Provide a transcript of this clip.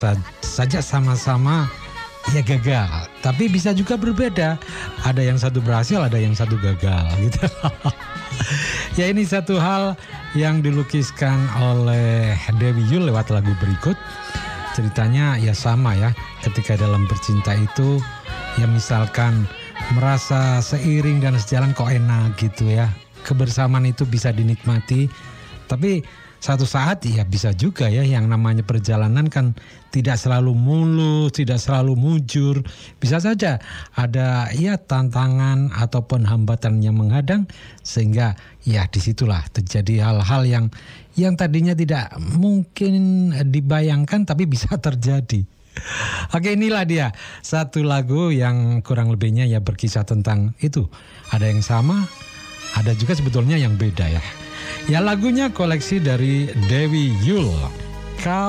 saja sama-sama ya gagal, tapi bisa juga berbeda. Ada yang satu berhasil, ada yang satu gagal gitu. Ya, ini satu hal yang dilukiskan oleh Dewi Yull lewat lagu berikut. Ceritanya ya sama ya, ketika dalam bercinta itu ya misalkan merasa seiring dan sejalan kok enak gitu ya. Kebersamaan itu bisa dinikmati, tapi satu saat ya bisa juga ya, yang namanya perjalanan kan tidak selalu mulus, tidak selalu mujur. Bisa saja ada ya tantangan ataupun hambatan yang menghadang, sehingga ya disitulah terjadi hal-hal yang tadinya tidak mungkin dibayangkan tapi bisa terjadi. Oke, inilah dia satu lagu yang kurang lebihnya ya berkisah tentang itu. Ada yang sama, ada juga sebetulnya yang beda ya. Ya, lagunya koleksi dari Dewi Yull.